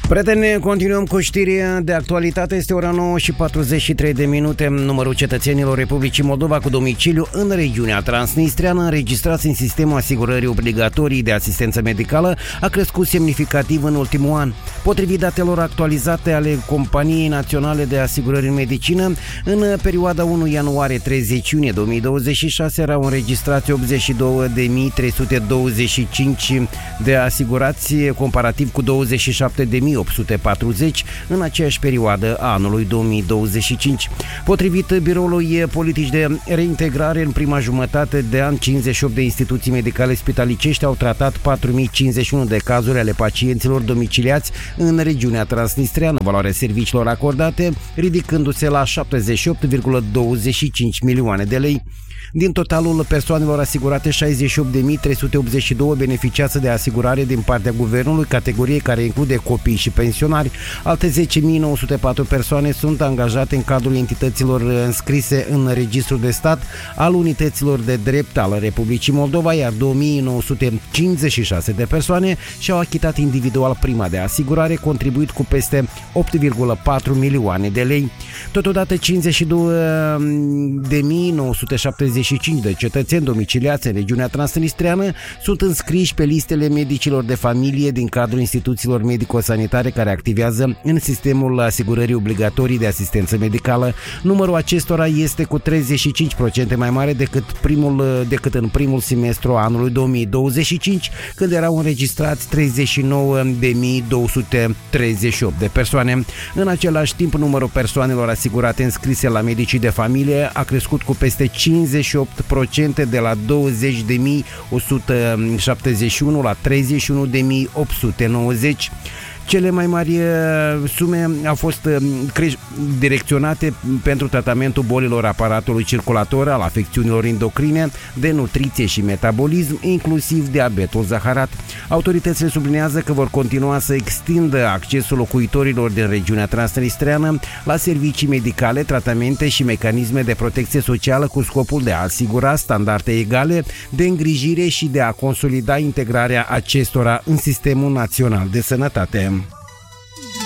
Prieteni, continuăm cu știri de actualitate. Este ora 9:43. Numărul cetățenilor Republicii Moldova cu domiciliu în regiunea transnistreană înregistrați în sistemul asigurării obligatorii de asistență medicală a crescut semnificativ în ultimul an. Potrivit datelor actualizate ale Companiei Naționale de Asigurări în Medicină, în perioada 1 ianuarie-30 iunie 2026 erau înregistrați 82.325 de asigurați, comparativ cu 27.840 în aceeași perioadă a anului 2025. Potrivit Biroului Politici de Reintegrare, în prima jumătate de an, 58 de instituții medicale spitalicești au tratat 4.051 de cazuri ale pacienților domiciliați în regiunea transnistreană, valoarea serviciilor acordate ridicându-se la 78,25 milioane de lei. Din totalul persoanelor asigurate, 68.382 beneficiază de asigurare din partea guvernului, categorie care include copii și pensionari. Alte 10.904 persoane sunt angajate în cadrul entităților înscrise în Registrul de Stat al Unităților de Drept al Republicii Moldova, iar 2.956 de persoane și-au achitat individual prima de asigurare, contribuit cu peste 8,4 milioane de lei. Totodată, 52.975 de cetățeni domiciliați în regiunea transnistreană sunt înscriși pe listele medicilor de familie din cadrul instituțiilor medico-sanitare care activează în sistemul asigurării obligatorii de asistență medicală. Numărul acestora este cu 35% mai mare decât în primul semestru anului 2025, când erau înregistrați 39.238 de persoane. În același timp, numărul persoanelor asigurate înscrise la medicii de familie a crescut cu peste 58%, de la 20.171 la 31.890. Cele mai mari sume au fost direcționate pentru tratamentul bolilor aparatului circulator, al afecțiunilor endocrine, de nutriție și metabolism, inclusiv diabetul zaharat. Autoritățile sublinează că vor continua să extindă accesul locuitorilor din regiunea transnistreană la servicii medicale, tratamente și mecanisme de protecție socială cu scopul de a asigura standarde egale de îngrijire și de a consolida integrarea acestora în sistemul național de sănătate.